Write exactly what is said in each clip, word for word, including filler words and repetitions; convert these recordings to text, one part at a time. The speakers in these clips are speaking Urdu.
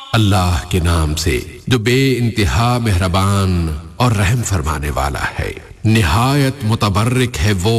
اللہ کے نام سے جو بے انتہا مہربان اور رحم فرمانے والا ہے۔ نہایت متبرک ہے وہ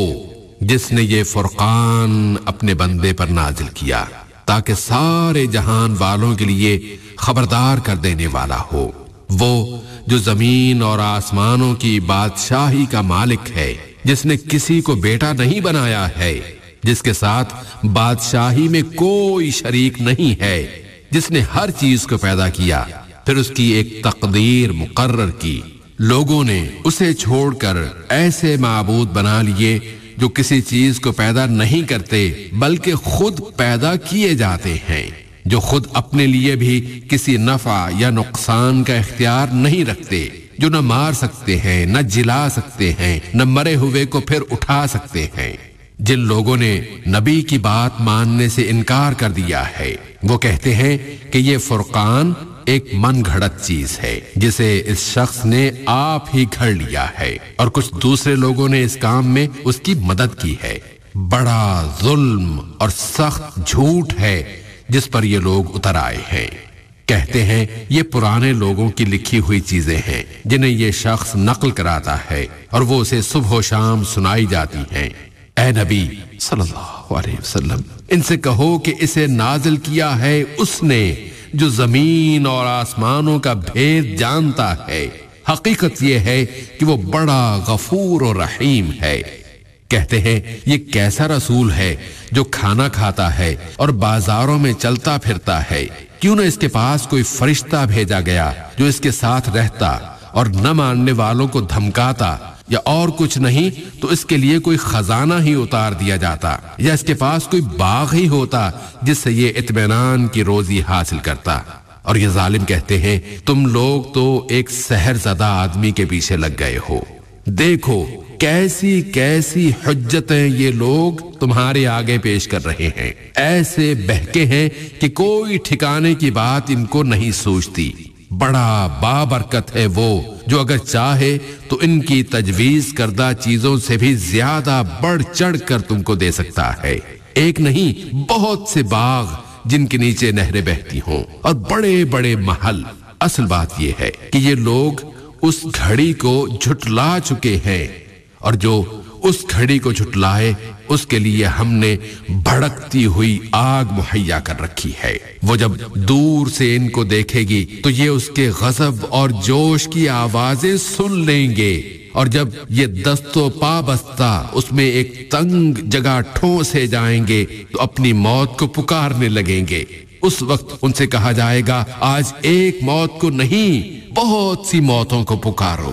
جس نے یہ فرقان اپنے بندے پر نازل کیا تاکہ سارے جہان والوں کے لیے خبردار کر دینے والا ہو۔ وہ جو زمین اور آسمانوں کی بادشاہی کا مالک ہے، جس نے کسی کو بیٹا نہیں بنایا ہے، جس کے ساتھ بادشاہی میں کوئی شریک نہیں ہے، جس نے ہر چیز کو پیدا کیا پھر اس کی ایک تقدیر مقرر کی۔ لوگوں نے اسے چھوڑ کر ایسے معبود بنا لیے جو کسی چیز کو پیدا نہیں کرتے بلکہ خود پیدا کیے جاتے ہیں، جو خود اپنے لیے بھی کسی نفع یا نقصان کا اختیار نہیں رکھتے، جو نہ مار سکتے ہیں نہ جلا سکتے ہیں، نہ مرے ہوئے کو پھر اٹھا سکتے ہیں۔ جن لوگوں نے نبی کی بات ماننے سے انکار کر دیا ہے وہ کہتے ہیں کہ یہ فرقان ایک من گھڑت چیز ہے جسے اس شخص نے آپ ہی گھڑ لیا ہے، اور کچھ دوسرے لوگوں نے اس کام میں اس کی مدد کی ہے۔ بڑا ظلم اور سخت جھوٹ ہے جس پر یہ لوگ اتر آئے ہیں۔ کہتے ہیں یہ پرانے لوگوں کی لکھی ہوئی چیزیں ہیں جنہیں یہ شخص نقل کراتا ہے اور وہ اسے صبح و شام سنائی جاتی ہیں۔ اے نبی صلی اللہ علیہ وسلم، ان سے کہو کہ اسے نازل کیا ہے اس نے جو زمین اور آسمانوں کا بھید جانتا ہے۔ حقیقت یہ ہے کہ وہ بڑا غفور و رحیم ہے۔ کہتے ہیں یہ کیسا رسول ہے جو کھانا کھاتا ہے اور بازاروں میں چلتا پھرتا ہے، کیوں نہ اس کے پاس کوئی فرشتہ بھیجا گیا جو اس کے ساتھ رہتا اور نہ ماننے والوں کو دھمکاتا، یا اور کچھ نہیں تو اس کے لیے کوئی خزانہ ہی اتار دیا جاتا، یا اس کے پاس کوئی باغ ہی ہوتا جس سے یہ اطمینان کی روزی حاصل کرتا۔ اور یہ ظالم کہتے ہیں تم لوگ تو ایک سحر زدہ آدمی کے پیچھے لگ گئے ہو۔ دیکھو کیسی کیسی حجتیں یہ لوگ تمہارے آگے پیش کر رہے ہیں، ایسے بہکے ہیں کہ کوئی ٹھکانے کی بات ان کو نہیں سوچتی۔ بڑا بابرکت ہے وہ جو اگر چاہے تو ان کی تجویز کردہ چیزوں سے بھی زیادہ بڑھ چڑھ کر تم کو دے سکتا ہے۔ ایک نہیں بہت سے باغ جن کے نیچے نہریں بہتی ہوں اور بڑے بڑے محل۔ اصل بات یہ ہے کہ یہ لوگ اس گھڑی کو جھٹلا چکے ہیں، اور جو اس گھڑی کو جھٹلائے اس کے لیے ہم نے بھڑکتی ہوئی آگ مہیا کر رکھی ہے۔ وہ جب دور سے ان کو دیکھے گی تو یہ اس کے غضب اور جوش کی آوازیں سن لیں گے، اور جب یہ دست و پا بستہ اس میں ایک تنگ جگہ ٹھونسے جائیں گے تو اپنی موت کو پکارنے لگیں گے۔ اس وقت ان سے کہا جائے گا آج ایک موت کو نہیں بہت سی موتوں کو پکارو۔